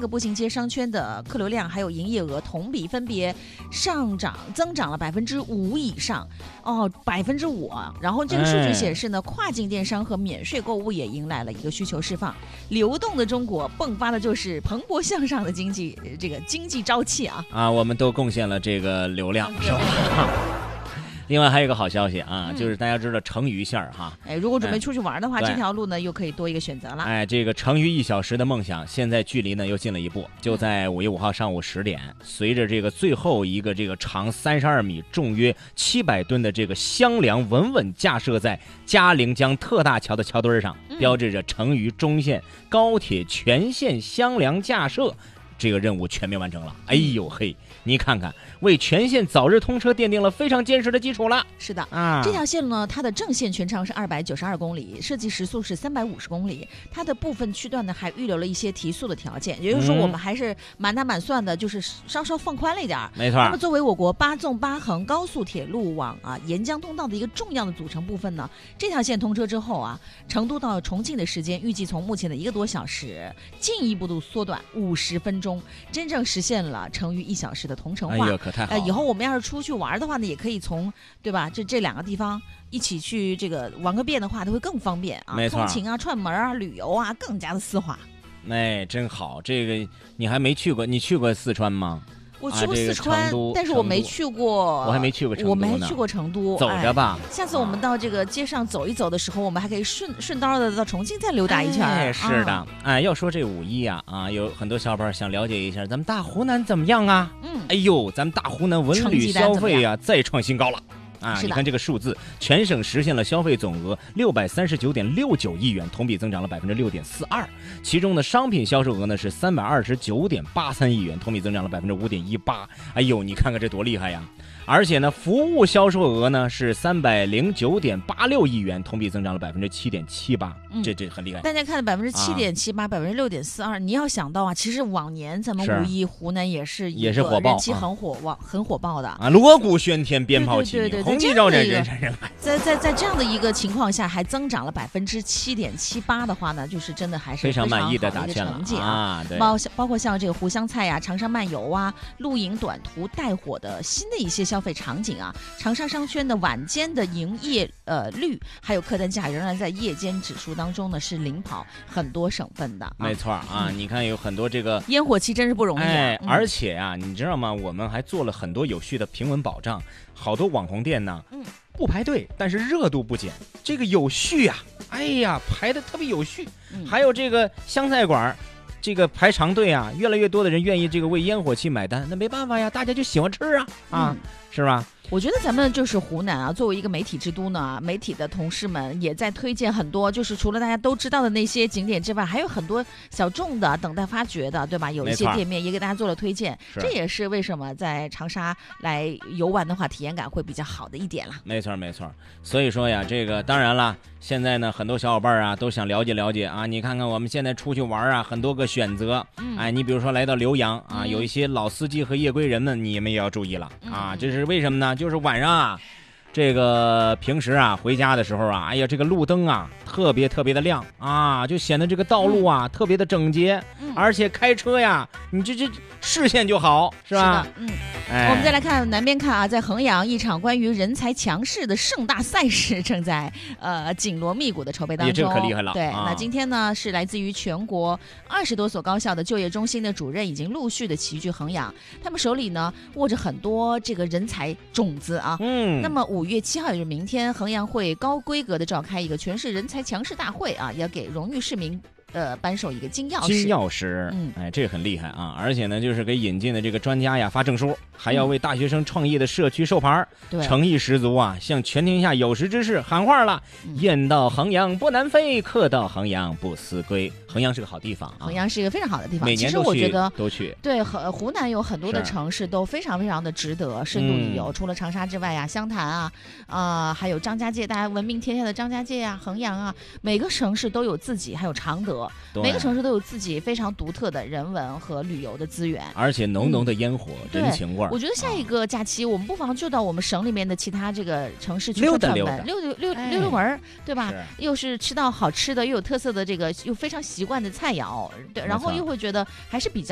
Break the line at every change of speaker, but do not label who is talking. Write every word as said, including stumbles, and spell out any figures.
个步行街商圈的客流量还有营业额同比分别上涨增长了百分之五以上哦，百分之五。然后这个数据显示呢，跨境电商和免税购物也迎来了一个需求释放，流动的中国迸发的就是蓬勃向上的经济，这个经济朝气啊！
啊，我们都贡献了这个流量，是吧？另外还有一个好消息啊，嗯、就是大家知道成渝线哈，
哎，如果准备出去玩的话，
哎、
这条路呢又可以多一个选择了。
哎，这个成渝一小时的梦想，现在距离呢又近了一步。就在五月五号上午十点，随着这个最后一个这个长三十二米、重约七百吨的这个箱梁稳稳架设在嘉陵江特大桥的桥墩上，
嗯、
标志着成渝中线高铁全线箱梁架设这个任务全面完成了。哎呦嘿，你看看，为全线早日通车奠定了非常坚实的基础了。
是的，
啊，
这条线呢，它的正线全长是二百九十二公里，设计时速是三百五十公里。它的部分区段呢，还预留了一些提速的条件，也就是说，我们还是满打满算的，就是稍稍放宽了一点。
没错。
那么，作为我国八纵八横高速铁路网啊沿江通道的一个重要的组成部分呢，这条线通车之后啊，成都到重庆的时间预计从目前的一个多小时，进一步的缩短五十分钟，真正实现了成渝一小时的同城化。
哎呦，可太好了！
呃，以后我们要是出去玩的话呢，也可以从对吧？这这两个地方一起去这个玩个遍的话，都会更方便啊。
没错，
通勤啊、串门啊、旅游啊，更加的丝滑。
哎，真好！这个你还没去过，你去过四川吗？
我去过四川，啊这个、但是我没去过，
我还没去过成都
呢。我没去过成都，
走着吧、
哎。下次我们到这个街上走一走的时候，我们还可以顺顺道的到重庆再溜达一圈。
哎，是的，啊、哎，要说这五一啊，啊，有很多小伙伴想了解一下咱们大湖南怎么样啊？嗯，哎呦，咱们大湖南文旅消费啊再创新高了。啊，你看这个数字，全省实现了消费总额六百三十九点六九亿元，同比增长了百分之六点四二。其中呢，商品销售额呢是三百二十九点八三亿元，同比增长了百分之五点一八。哎呦，你看看这多厉害呀！而且呢，服务销售额呢是三百零九点八六亿元，同比增长了百分之七点七八。这这很厉害。
大家看的百分之七点七八，百分之六点四二。你要想到啊，其实往年咱们五一湖南也是
也是火爆，
人气很火，旺、啊、很火爆的
啊，锣鼓喧天，鞭炮齐鸣，
对对对对
红旗招展，人山人海。
在在在这样的一个情况下，还增长了百分之七点七八的话呢，就是真的还是
非常满意的
一个成绩
啊。对，
包包括像这个湖湘菜呀、长沙漫游啊、露营短途带火的新的一些消费场景啊。长沙商圈的晚间的营业呃率还有客单价仍然在夜间指数当中呢是领跑很多省份的、啊、
没错啊、嗯、你看有很多这个
烟火气真是不容易、啊
哎
嗯、
而且啊你知道吗，我们还做了很多有序的平稳保障，好多网红店呢嗯不排队，但是热度不减，这个有序啊，哎呀排的特别有序、嗯、还有这个湘菜馆这个排长队啊，越来越多的人愿意这个为烟火气买单，那没办法呀，大家就喜欢吃啊啊、嗯、是吧？
我觉得咱们就是湖南啊，作为一个媒体之都呢，媒体的同事们也在推荐很多，就是除了大家都知道的那些景点之外，还有很多小众的等待发掘的，对吧？有一些店面也给大家做了推荐，这也是为什么在长沙来游玩的话，体验感会比较好的一点了。
没错没错，所以说呀，这个当然了，现在呢，很多小伙伴啊都想了解了解啊，你看看我们现在出去玩啊，很多个选择，嗯、哎，你比如说来到浏阳啊、嗯，有一些老司机和夜归人们，你们也要注意了、嗯、啊，这是为什么呢？就是晚上啊，这个平时啊回家的时候啊，哎呀，这个路灯啊特别特别的亮啊，就显得这个道路啊、嗯、特别的整洁、嗯，而且开车呀，你这这视线就好，是吧？
是的，嗯。哎、我们再来看南边看啊，在衡阳一场关于人才强势的盛大赛事正在呃紧锣密鼓的筹备当中。
这可厉害了。
对、
啊，
那今天呢是来自于全国二十多所高校的就业中心的主任已经陆续的齐聚衡阳，他们手里呢握着很多这个人才种子啊。嗯。那么五月七号也就是明天，衡阳会高规格的召开一个全市人才强势大会啊，要给荣誉市民。呃，颁授一个金钥匙，
金钥匙，嗯，哎，这个很厉害啊！而且呢，就是给引进的这个专家呀发证书，还要为大学生创业的社区授牌，对、嗯，诚意十足啊！向全天下有识之士喊话了：嗯、雁到衡阳不南飞，客到衡阳不思归。衡阳是个好地方、啊，
衡阳是一个非常好的地方。
每年
其实我觉得
都去，
对，和湖南有很多的城市都非常非常的值得深度旅游。嗯、除了长沙之外呀，湘潭啊，啊、呃，还有张家界，大家闻名天下的张家界啊，衡阳啊，每个城市都有自己，还有常德，每个城市都有自己非常独特的人文和旅游的资源，
而且浓浓的烟火、嗯、人情味儿。
我觉得下一个假期、啊，我们不妨就到我们省里面的其他这个城市去溜达溜达，溜溜溜溜溜门，对吧？又是吃到好吃的，又有特色的这个又非常习惯的菜肴，对，然后又会觉得还是比较。